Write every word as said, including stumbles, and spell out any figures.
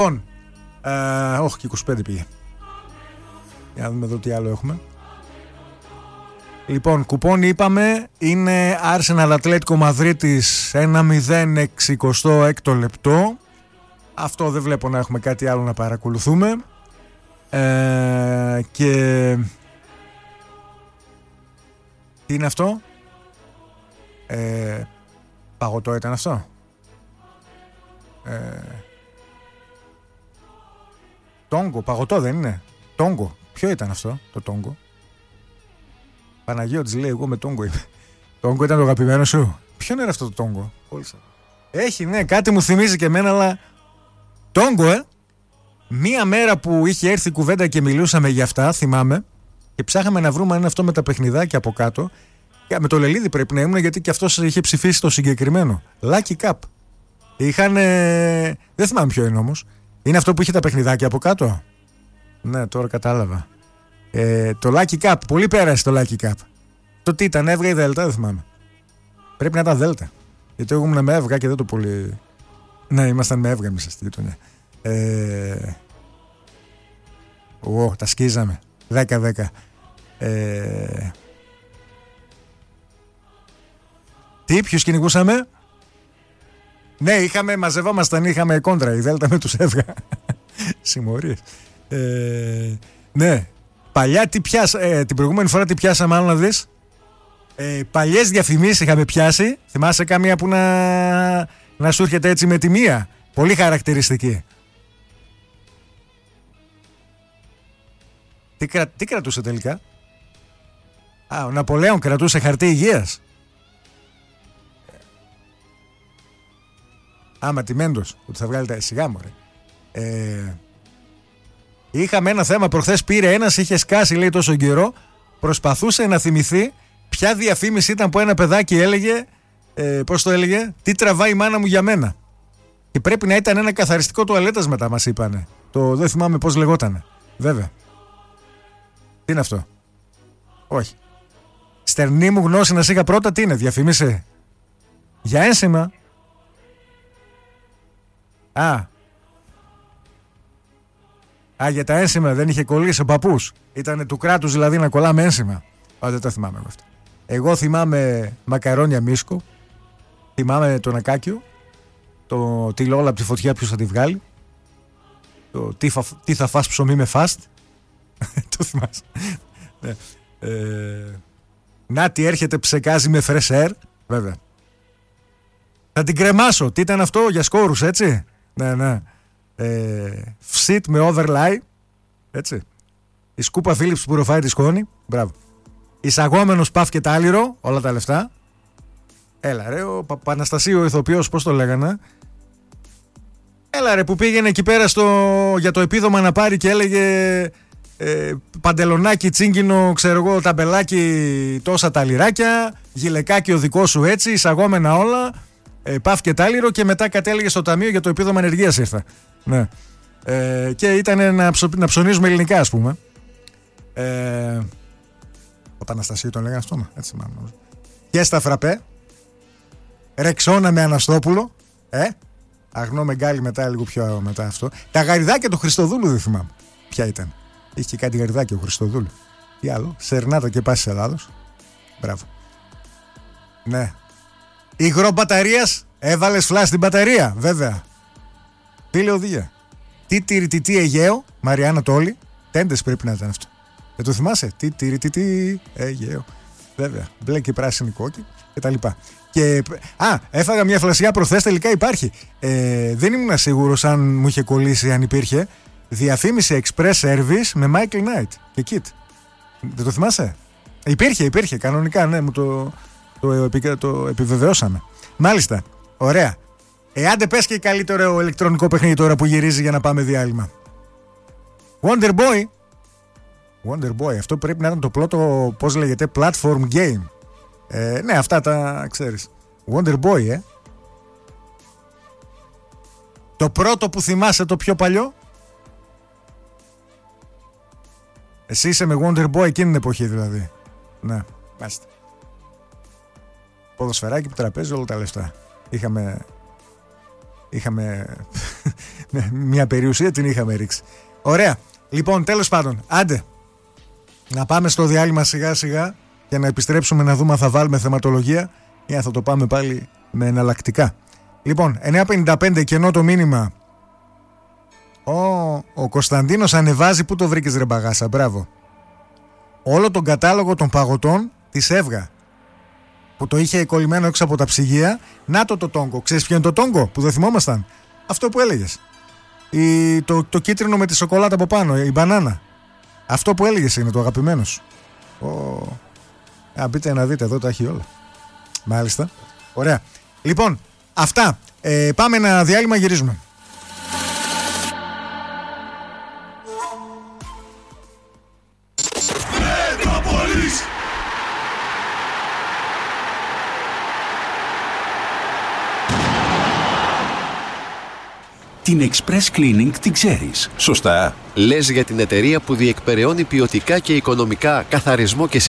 Λοιπόν, ε, όχι και είκοσι πέντε πήγε. Για να δούμε εδώ τι άλλο έχουμε. Λοιπόν, κουπόνι είπαμε είναι Arsenal Ατλέτικο Μαδρίτης ένα μηδέν εξηκοστό έκτο λεπτό. Αυτό δεν βλέπω να έχουμε κάτι άλλο να παρακολουθούμε. Ε, και τι είναι αυτό? Ε, παγωτό ήταν αυτό? Ε, τόγκο, παγωτό δεν είναι? Τόγκο, ποιο ήταν αυτό το τόγκο? Παναγιώτης λέει, εγώ με τόγκο είμαι. Τόγκο ήταν το αγαπημένο σου? Ποιο είναι αυτό το τόγκο? Έχει, ναι, κάτι μου θυμίζει και εμένα, αλλά τόγκο, ε. Μία μέρα που είχε έρθει η κουβέντα και μιλούσαμε για αυτά, θυμάμαι, και ψάχαμε να βρούμε αν είναι αυτό με τα παιχνιδάκια από κάτω. Με το Λελίδη πρέπει να ήμουν, γιατί και αυτός είχε ψηφίσει το συγκεκριμένο. Lucky Cup. Είχαν. Δεν θυμάμαι ποιο είναι όμως. Είναι αυτό που είχε τα παιχνιδάκια από κάτω? Ναι, τώρα κατάλαβα. Ε, το Lucky Cup. Πολύ πέρασε το Lucky Cup. Το τι ήταν, Εύγα ή Δέλτα, δεν θυμάμαι. Πρέπει να ήταν Δέλτα. Γιατί εγώ ήμουν με Εύγα και δεν το πολύ. Ναι, ήμασταν με Εύγα εμείς στη γειτονιά. Ε... Ω, τα σκίζαμε. δέκα δέκα. Ε... Τι, ποιους κυνηγούσαμε? Ναι, είχαμε, μαζευόμασταν, είχαμε κόντρα. Η Δέλτα με τους Εύγα. Συμμορίες. Ε... Ναι. Παλιά τι πιάσα, ε, την προηγούμενη φορά τι πιάσαμε, άλλο να δεις. Ε, παλιές διαφημίσεις είχαμε πιάσει. Θυμάσαι καμία που να, να σου έρχεται έτσι με τη μία? Πολύ χαρακτηριστική. Τι, κρα, τι κρατούσε τελικά? Α, ο Ναπολέον κρατούσε χαρτί υγείας. Άμα τη Μέντος, ότι θα βγάλει τα σιγά μωρέ. Ε, είχαμε ένα θέμα προχθές, πήρε ένας, είχε σκάσει λέει τόσο καιρό, προσπαθούσε να θυμηθεί ποια διαφήμιση ήταν που ένα παιδάκι έλεγε, ε, πώς το έλεγε, τι τραβάει η μάνα μου για μένα. Και πρέπει να ήταν ένα καθαριστικό τουαλέτας μετά μας είπανε. Το δεν θυμάμαι πώς λεγότανε. Βέβαια. Τι είναι αυτό? Όχι. Στερνή μου γνώση να σίγα πρώτα, τι είναι, διαφήμιση? Για ένσημα. Α. Α, για τα ένσημα δεν είχε κολλήσει ο παππούς. Ήτανε του κράτους δηλαδή να κολλάμε ένσημα. Α, δεν το θυμάμαι εγώ αυτό. Εγώ θυμάμαι μακαρόνια Μίσκο. Θυμάμαι τον Ακάκιο. Το τι Λόλα από τη φωτιά ποιος θα τη βγάλει. Το τι, φα, τι θα φας ψωμί με φαστ. Το θυμάσαι. Ναι. Ε, να τι έρχεται ψεκάζει με φρεσέρ. Βέβαια. Θα την κρεμάσω. Τι ήταν αυτό για σκόρους, έτσι? Ναι, ναι. Ε, φσιτ με overlay. Έτσι. Η σκούπα Philips που ροφάει τη σκόνη. Μπράβο. Εισαγόμενος παφ και τάλιρο. Όλα τα λεφτά. Έλα ρε, ο Παναστασίου ο ηθοποιός, πώς το λέγανε? Έλα ρε, που πήγαινε εκεί πέρα στο, για το επίδομα να πάρει και έλεγε ε, παντελονάκι τσίγκινο, ξέρω εγώ, ταμπελάκι τόσα τα λιράκια, γυλαικάκι ο δικό σου έτσι, εισαγόμενα όλα, ε, παφ και τάλιρο, και μετά κατέληγε στο ταμείο για το επίδομα ενεργείας ήρθα. Ναι. Ε, και ήταν να, ψω, να ψωνίζουμε ελληνικά, ας πούμε. Ε, ο Παναστασίου τον λέγανε αυτό, έτσι μάλλον. Και στα φραπέ. Ρεξόνα με Αναστόπουλο. Ε, αγνό με γκάλι μετά, λίγο πιο μετά αυτό. Τα γαριδάκια του Χριστοδούλου δεν θυμάμαι ποια ήταν. Είχε και κάτι γαριδάκια ο Χριστοδούλου. Τι άλλο? Σερνάτα και πάση Ελλάδος. Μπράβο. Ναι. Υγρό μπαταρίας. Έβαλες φλάς στην μπαταρία. Βέβαια. Φίλε οδηγία. Τι τυριτιτή Αιγαίο. Μαριάννα Τόλη. Τέντες πρέπει να ήταν αυτό. Δεν το θυμάσαι? Τι τυριτιτή Αιγαίο. Βέβαια. Μπλε και πράσινη κόκκι και τα λοιπά. Και, α, έφαγα μια φλασιά προχθές, τελικά υπάρχει. Ε, δεν ήμουν σίγουρος αν μου είχε κολλήσει, αν υπήρχε. Διαφήμιση Express Service με Michael Knight και Kit. Δεν το θυμάσαι? Υπήρχε, υπήρχε, κανονικά, ναι, μου το, το, το, το επιβεβαιώσαμε. Μάλιστα, ωραία. Εάντε πες και καλύτερο ηλεκτρονικό παιχνίδι τώρα που γυρίζει για να πάμε διάλειμμα. Wonder Boy. Wonder Boy, αυτό πρέπει να ήταν το πρώτο, πώς λέγεται, platform game. Ε, ναι, αυτά τα ξέρεις. Wonder Boy, ε. Το πρώτο που θυμάσαι, το πιο παλιό. Εσύ είσαι με Wonder Boy εκείνη την εποχή δηλαδή. Ναι, μάλιστα. Ποδοσφαιράκι που τραπέζι, όλα τα λεφτά. Είχαμε είχαμε μια περιουσία, την είχαμε ρίξει. Ωραία. Λοιπόν, τέλος πάντων, άντε να πάμε στο διάλειμμα σιγά σιγά και να επιστρέψουμε να δούμε αν θα βάλουμε θεματολογία ή αν θα το πάμε πάλι με εναλλακτικά. Λοιπόν, εννιά πενήντα πέντε κενό το μήνυμα. Ο, ο Κωνσταντίνος ανεβάζει. Πού το βρήκες ρε μπαγάσα? Μπράβο. Όλο τον κατάλογο των παγωτών της Εύγα που το είχε κολλημένο έξω από τα ψυγεία. Να το το τόγκο. Ξέρεις ποιο είναι το τόγκο που δεν θυμόμασταν? Αυτό που έλεγες. Η, το, το κίτρινο με τη σοκολάτα από πάνω, η μπανάνα. Αυτό που έλεγες είναι το αγαπημένο σου. Oh. Α, μπείτε να δείτε, εδώ τα έχει όλα. Μάλιστα. Ωραία. Λοιπόν, αυτά. Ε, πάμε ένα διάλειμμα, γυρίζουμε. Την Express Cleaning την ξέρεις, σωστά? Λες για την εταιρεία που διεκπεραιώνει ποιοτικά και οικονομικά καθαρισμό και